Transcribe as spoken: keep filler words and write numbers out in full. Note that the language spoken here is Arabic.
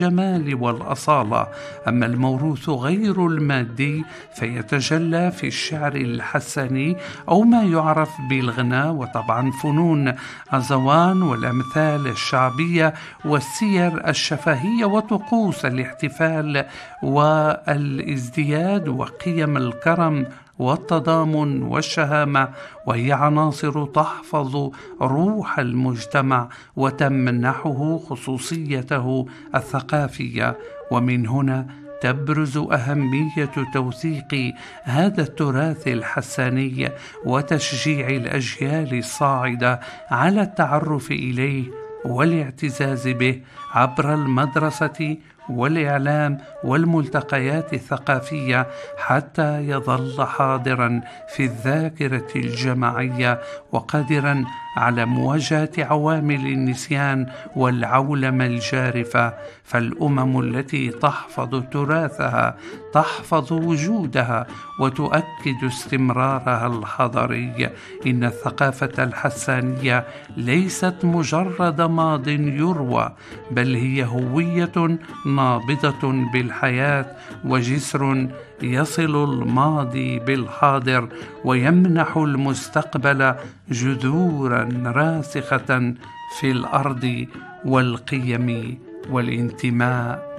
الجمال والأصالة. أما الموروث غير المادي فيتجلى في الشعر الحساني أو ما يعرف بالغناء، وطبعا فنون الزوان والأمثال الشعبية والسير الشفهية وطقوس الاحتفال والازدياد وقيم الكرم والتضامن والشهامة، وهي عناصر تحفظ روح المجتمع وتمنحه خصوصيته الثقافية. ومن هنا تبرز أهمية توثيق هذا التراث الحساني وتشجيع الأجيال الصاعدة على التعرف إليه والاعتزاز به عبر المدرسة والإعلام والملتقيات الثقافية، حتى يظل حاضراً في الذاكرة الجماعية وقادراً على مواجهة عوامل النسيان والعولمة الجارفة. فالأمم التي تحفظ تراثها تحفظ وجودها وتؤكد استمرارها الحضاري. إن الثقافة الحسانية ليست مجرد ماض يروى، بل هي هوية نابضة بالحياة وجسر يصل الماضي بالحاضر ويمنح المستقبل جذورا راسخة في الأرض والقيم والانتماء